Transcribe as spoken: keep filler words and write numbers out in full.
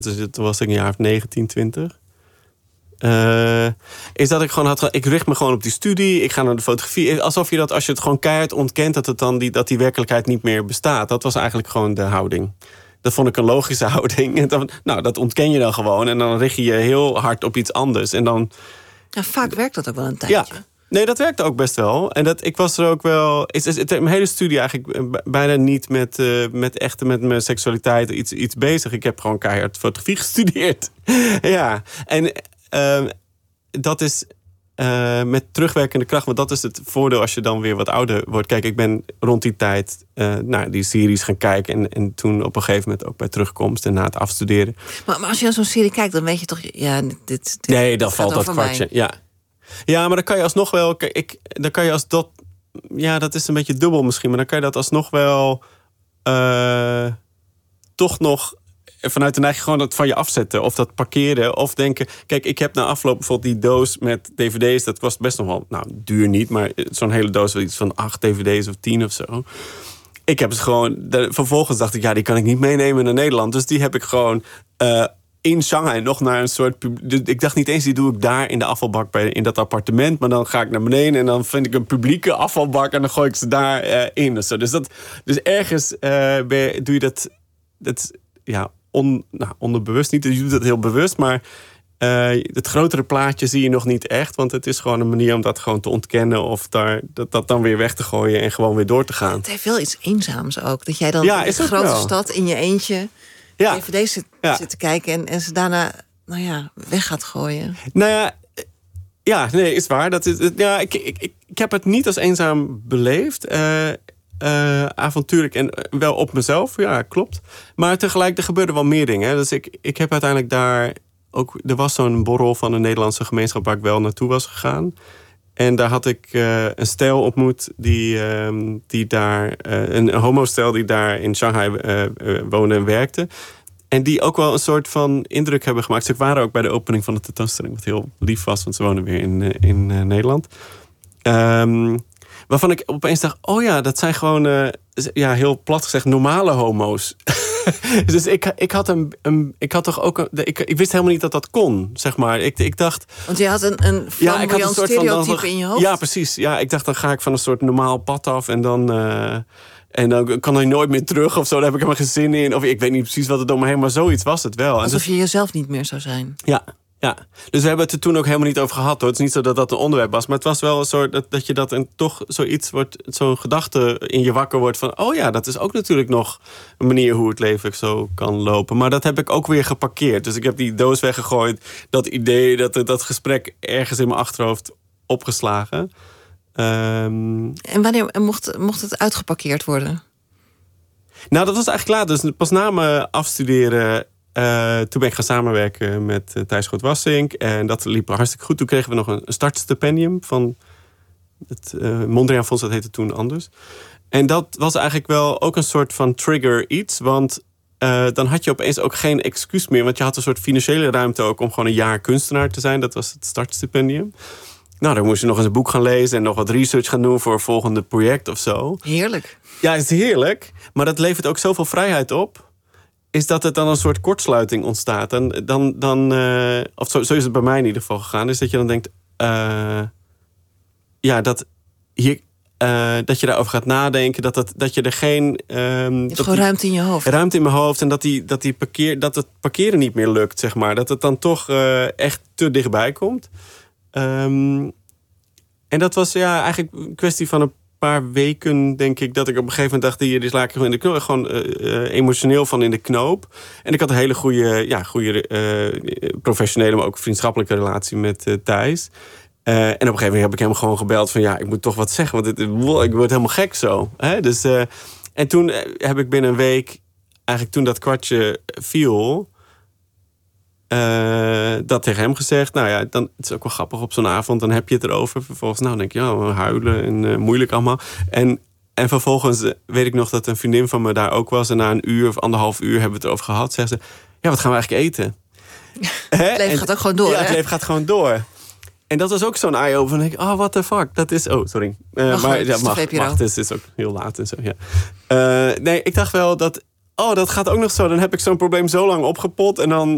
Dus toen was ik een jaar of negentien, twintig. Uh, is dat ik gewoon had... Ik richt me gewoon op die studie. Ik ga naar de fotografie. Alsof je dat, als je het gewoon keihard ontkent... dat, het dan die, dat die werkelijkheid niet meer bestaat. Dat was eigenlijk gewoon de houding. Dat vond ik een logische houding. En dan, nou, dat ontken je dan gewoon. En dan richt je je heel hard op iets anders. En dan... Ja, vaak werkt dat ook wel een tijdje. Ja. Nee, dat werkte ook best wel. En dat, ik was er ook wel... Het, het, het, mijn hele studie eigenlijk bijna niet met, uh, met echte met mijn seksualiteit iets, iets bezig. Ik heb gewoon keihard fotografie gestudeerd. Ja, en uh, dat is uh, met terugwerkende kracht. Want dat is het voordeel als je dan weer wat ouder wordt. Kijk, ik ben rond die tijd uh, nou, die series gaan kijken. En, en toen op een gegeven moment ook bij terugkomst en na het afstuderen. Maar, maar als je naar zo'n serie kijkt, dan weet je toch... Ja, dit, dit, nee, dan valt dat kwartje. Mij. Ja. Ja, maar dan kan je alsnog wel... Ik, dan kan je als dat... Ja, dat is een beetje dubbel misschien. Maar dan kan je dat alsnog wel... Uh, toch nog... Vanuit de neiging gewoon dat van je afzetten. Of dat parkeren. Of denken... Kijk, ik heb na afloop bijvoorbeeld die doos met dvd's. Dat kost best nog wel... Nou, duur niet. Maar zo'n hele doos was iets van acht dvd's of tien of zo. Ik heb het gewoon... De, vervolgens dacht ik... Ja, die kan ik niet meenemen naar Nederland. Dus die heb ik gewoon... Uh, in Shanghai nog naar een soort... Ik dacht niet eens, die doe ik daar in de afvalbak bij, in dat appartement. Maar dan ga ik naar beneden en dan vind ik een publieke afvalbak... en dan gooi ik ze daar uh, in. Dus, dus, dat, dus ergens uh, je, doe je dat... dat ja, on, nou, onderbewust niet. Dus je doet dat heel bewust, maar... Uh, het grotere plaatje zie je nog niet echt. Want het is gewoon een manier om dat gewoon te ontkennen... of daar, dat, dat dan weer weg te gooien en gewoon weer door te gaan. Het heeft wel iets eenzaams ook. Dat jij dan ja, in de grote wel. stad in je eentje... Ja. D V D's zit, ja. zit te kijken en, en ze daarna nou ja, weg gaat gooien. Nou ja, ja nee, is waar. Dat is, ja, ik, ik, ik, ik heb het niet als eenzaam beleefd. Uh, uh, avontuurlijk en wel op mezelf, ja, klopt. Maar tegelijk, er gebeurden wel meer dingen. Hè. Dus ik, ik heb uiteindelijk daar ook... Er was zo'n borrel van een Nederlandse gemeenschap... waar ik wel naartoe was gegaan. En daar had ik uh, een stel ontmoet die, uh, die daar... Uh, een, een homostel die daar in Shanghai uh, uh, woonde en werkte. En die ook wel een soort van indruk hebben gemaakt. Ze waren ook bij de opening van de tentoonstelling... wat heel lief was, want ze wonen weer in, uh, in uh, Nederland. Um, waarvan ik opeens dacht... oh ja, dat zijn gewoon... Uh, ja, heel plat gezegd, normale homo's. Dus ik, ik, had een, een, ik had toch ook... Een, ik, ik wist helemaal niet dat dat kon, zeg maar. Ik, ik dacht... Want je had een, een flamboyant ja, stereotype van, in je hoofd? Ja, precies. Ja, ik dacht, dan ga ik van een soort normaal pad af... en dan... Uh, En dan kan hij nooit meer terug of zo. Daar heb ik helemaal geen zin in. Of ik weet niet precies wat het om me heen, maar zoiets was het wel. Alsof dus, je jezelf niet meer zou zijn. Ja, ja. Dus we hebben het er toen ook helemaal niet over gehad, hoor. Het is niet zo dat dat een onderwerp was. Maar het was wel een soort dat, dat je dat en toch zoiets wordt... zo'n gedachte in je wakker wordt van... oh ja, dat is ook natuurlijk nog een manier hoe het leven zo kan lopen. Maar dat heb ik ook weer geparkeerd. Dus ik heb die doos weggegooid. Dat idee, dat, dat gesprek ergens in mijn achterhoofd opgeslagen... Um, en wanneer mocht, mocht het uitgeparkeerd worden? Nou, dat was eigenlijk laat. Dus pas na mijn afstuderen... Uh, toen ben ik gaan samenwerken met uh, Thijs Groot-Wassink. En dat liep hartstikke goed. Toen kregen we nog een startstipendium van het uh, Mondriaan Fonds. Dat heette toen anders. En dat was eigenlijk wel ook een soort van trigger iets. Want uh, dan had je opeens ook geen excuus meer. Want je had een soort financiële ruimte ook om gewoon een jaar kunstenaar te zijn. Dat was het startstipendium. Nou, dan moest je nog eens een boek gaan lezen... en nog wat research gaan doen voor een volgende project of zo. Heerlijk. Ja, het is heerlijk. Maar dat levert ook zoveel vrijheid op... is dat het dan een soort kortsluiting ontstaat. Dan, dan, dan, uh, of zo, zo is het bij mij in ieder geval gegaan... is dat je dan denkt... Uh, ja, dat, hier, uh, dat je daarover gaat nadenken... dat, dat, dat je er geen... Um, je hebt dat gewoon die, ruimte in je hoofd. Ruimte in mijn hoofd. En dat, die, dat, die parkeer, dat het parkeren niet meer lukt, zeg maar. Dat het dan toch uh, echt te dichtbij komt... Um, en dat was ja eigenlijk een kwestie van een paar weken, denk ik... dat ik op een gegeven moment dacht... hier is laak in de knoop, gewoon uh, uh, emotioneel van in de knoop. En ik had een hele goede, ja, goede uh, professionele... maar ook vriendschappelijke relatie met uh, Thijs. Uh, en op een gegeven moment heb ik hem gewoon gebeld van... ja, ik moet toch wat zeggen, want het, wow, ik word helemaal gek zo. Hè? Dus, uh, en toen heb ik binnen een week... eigenlijk toen dat kwartje viel... Uh, dat tegen hem gezegd. Nou ja, dan, het is ook wel grappig op zo'n avond. Dan heb je het erover. Vervolgens nou, denk je, ja, huilen en uh, moeilijk allemaal. En, en vervolgens uh, weet ik nog dat een vriendin van me daar ook was. En na een uur of anderhalf uur hebben we het erover gehad. Zegt ze, ja, wat gaan we eigenlijk eten? Het leven en, gaat ook gewoon door, Ja, hè? het leven gaat gewoon door. En dat was ook zo'n eye-opener. Dan denk ik, oh, what the fuck. Dat is, oh, sorry. Uh, mag maar het, ja, mag, mag, het is, is ook heel laat en zo, ja. Uh, nee, ik dacht wel dat... oh, dat gaat ook nog zo. Dan heb ik zo'n probleem zo lang opgepot. En dan